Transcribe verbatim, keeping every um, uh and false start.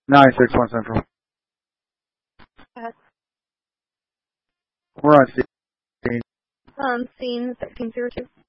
nine six one Central. Go ahead. We're on scene. Um, scene thirteen zero two.